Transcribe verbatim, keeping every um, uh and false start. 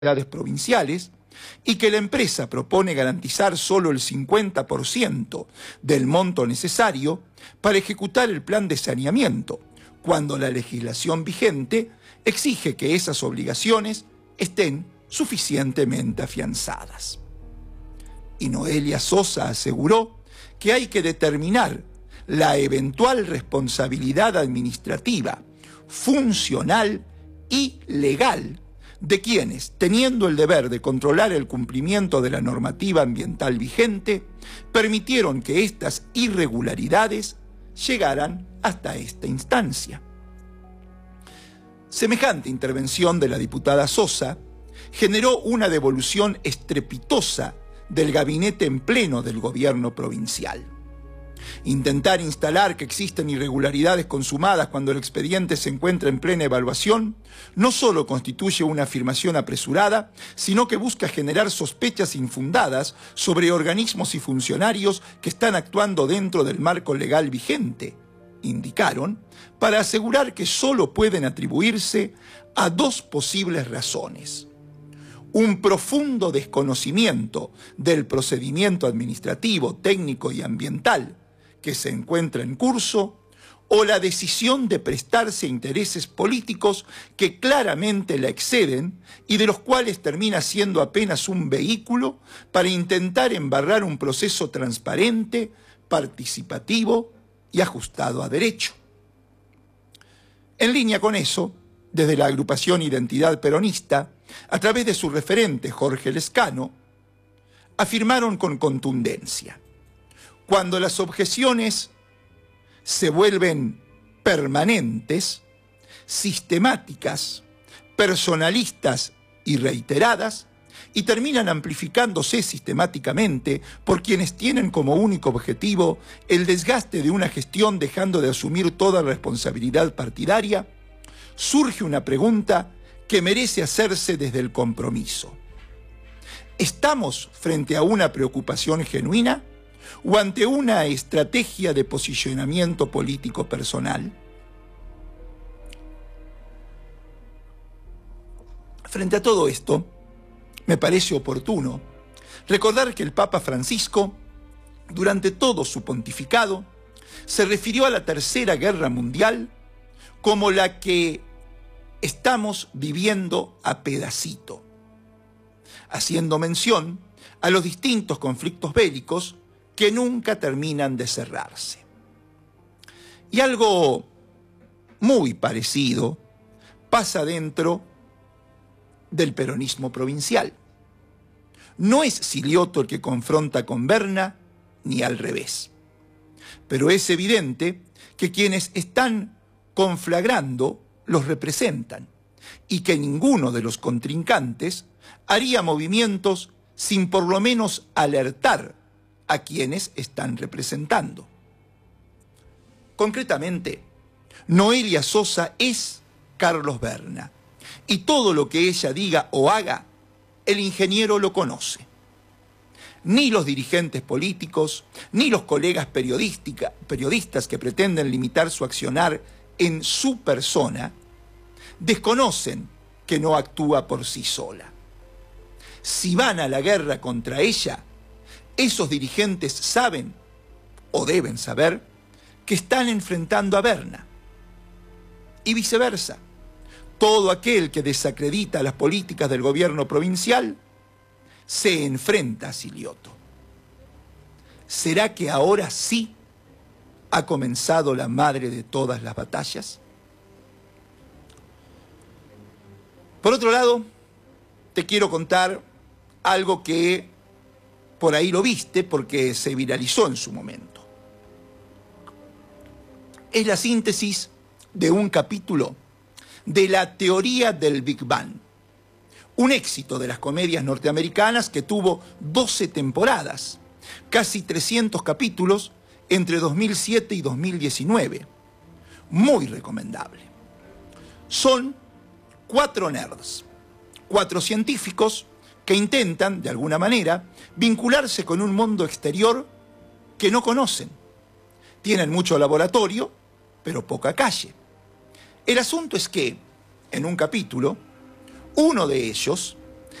autoridades provinciales y que la empresa propone garantizar solo el cincuenta por ciento del monto necesario para ejecutar el plan de saneamiento, cuando la legislación vigente exige que esas obligaciones estén suficientemente afianzadas. Y Noelia Sosa aseguró que hay que determinar la eventual responsabilidad administrativa, funcional y legal de quienes, teniendo el deber de controlar el cumplimiento de la normativa ambiental vigente, permitieron que estas irregularidades llegaran hasta esta instancia. Semejante intervención de la diputada Sosa generó una devolución estrepitosa del gabinete en pleno del gobierno provincial. Intentar instalar que existen irregularidades consumadas cuando el expediente se encuentra en plena evaluación no solo constituye una afirmación apresurada, sino que busca generar sospechas infundadas sobre organismos y funcionarios que están actuando dentro del marco legal vigente, indicaron, para asegurar que solo pueden atribuirse a dos posibles razones: un profundo desconocimiento del procedimiento administrativo, técnico y ambiental que se encuentra en curso, o la decisión de prestarse a intereses políticos que claramente la exceden y de los cuales termina siendo apenas un vehículo para intentar embarrar un proceso transparente, participativo y ajustado a derecho. En línea con eso, desde la agrupación Identidad Peronista, a través de su referente Jorge Lescano, afirmaron con contundencia: cuando las objeciones se vuelven permanentes, sistemáticas, personalistas y reiteradas, y terminan amplificándose sistemáticamente por quienes tienen como único objetivo el desgaste de una gestión dejando de asumir toda responsabilidad partidaria, surge una pregunta que merece hacerse desde el compromiso. ¿Estamos frente a una preocupación genuina o ante una estrategia de posicionamiento político personal? Frente a todo esto, me parece oportuno recordar que el Papa Francisco, durante todo su pontificado, se refirió a la Tercera Guerra Mundial como la que estamos viviendo a pedacito, haciendo mención a los distintos conflictos bélicos que nunca terminan de cerrarse. Y algo muy parecido pasa dentro del peronismo provincial. No es Silioto el que confronta con Berna, ni al revés. Pero es evidente que quienes están conflagrando los representan y que ninguno de los contrincantes haría movimientos sin por lo menos alertar a quienes están representando. Concretamente, Noelia Sosa es Carlos Berna, y todo lo que ella diga o haga, el ingeniero lo conoce. Ni los dirigentes políticos, ni los colegas periodistas que pretenden limitar su accionar en su persona, desconocen que no actúa por sí sola. Si van a la guerra contra ella, esos dirigentes saben, o deben saber, que están enfrentando a Berna. Y viceversa, todo aquel que desacredita las políticas del gobierno provincial se enfrenta a Silioto. ¿Será que ahora sí ha comenzado la madre de todas las batallas? Por otro lado, te quiero contar algo que por ahí lo viste porque se viralizó en su momento. Es la síntesis de un capítulo de la teoría del Big Bang, un éxito de las comedias norteamericanas que tuvo doce temporadas, casi trescientos capítulos entre dos mil siete y dos mil diecinueve. Muy recomendable. Son cuatro nerds, cuatro científicos que intentan, de alguna manera, vincularse con un mundo exterior que no conocen. Tienen mucho laboratorio, pero poca calle. El asunto es que, en un capítulo, uno de ellos